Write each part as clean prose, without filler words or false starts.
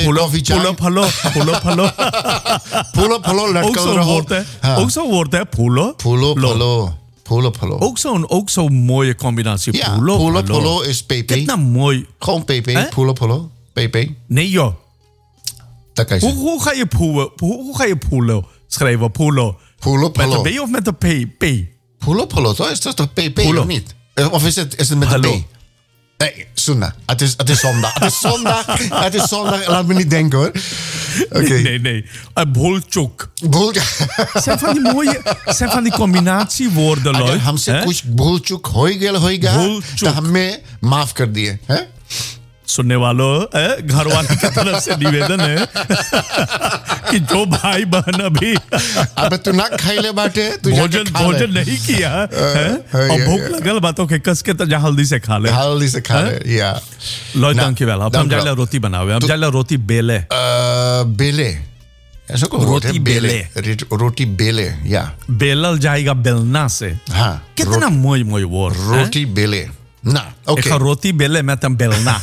Pull-up, hallo. Pull-up, hallo. Ook zo'n woord, hè? Ook zo'n woord, hè? Pull-up. Pull-up, hallo. Ook zo'n mooie combinatie. Ja, pull-up, hallo is PP. Dit nou mooi. Gewoon PP, pull-up, hallo. PP. Nee, joh. Dat kan je zeggen. Hoe ga je pullen schrijven? Pullen. Pull-up, Met hallo. een B of met een P? Pull-up, hallo. Toch? Is dat toch PP Pull-up. of niet? Of is het met Hallo. een B? Nee, zondag. Het is zondag. Het is zondag. Laat me niet denken hoor. Oké. Nee. Bolchuk. Bulchuk. Zijn van die combinatiewoorden, Lloyd. हमसे कुछ भूल चूक हो गया तो हमें माफ कर दिए हैं सुनने वालों घर वाले की तरफ से निवेदन है कि जो भाई बहन अभी अब तू ना खाइले बाटे तू भोजन नहीं किया और भूख लगल बातों के कस के तो जा हल्दी से खा ले ja Lloyd, dankjewel. हम जाइला रोटी बनावे हम जाइला रोटी बेले बेले ऐसा को रोटी बेले रोटी बेले या बेलल जाएगा बेलना से हाँ कितना मोई woord रोटी बेले Nou, oké. Ik ga roti bellen met een belna.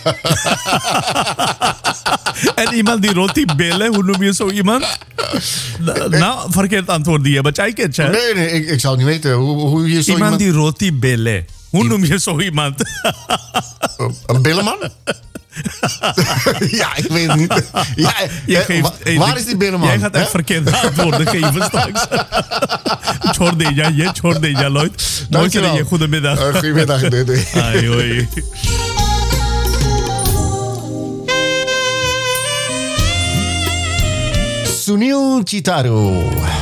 En iemand die roti bellen, hoe noem je zo iemand? Nou, verkeerd antwoord die hebben. Nee, ik zou niet weten hoe je zo iemand die roti bellen. Hoe noem je zo iemand? Een belleman? Ja, ik weet het niet. Waar is die belleman? Jij gaat echt verkeerde antwoorden geven straks. छोड़ दे जा, Lloyd. Dankjewel. Goedemiddag. Goedemiddag, doei. Hoi. Sunil Chitaro.